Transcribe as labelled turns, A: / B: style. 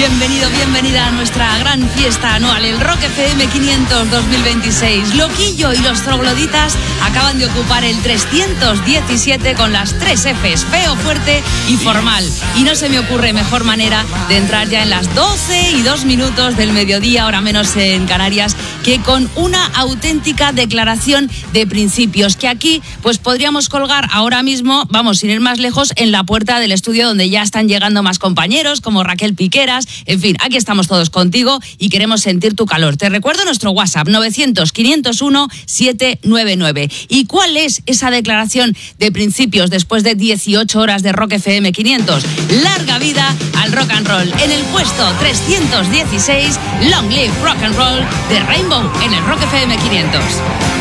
A: Bienvenida a nuestra gran fiesta anual, el Rock FM 500 2026. Loquillo y los trogloditas acaban de ocupar el 317 con las 3 Fs, feo, fuerte y formal. Y no se me ocurre mejor manera de entrar ya en las 12:02 del mediodía, hora menos en Canarias, que con una auténtica declaración de principios que aquí pues podríamos colgar ahora mismo, vamos, sin ir más lejos, en la puerta del estudio donde ya están llegando más compañeros como Raquel Piqueras. En fin, aquí estamos todos contigo y queremos sentir tu calor. Te recuerdo nuestro WhatsApp 900-501-799. ¿Y cuál es esa declaración de principios después de 18 horas de Rock FM 500? Larga vida al rock and roll. En el puesto 316, Long Live Rock and Roll de Rainbow en el Rock FM 500.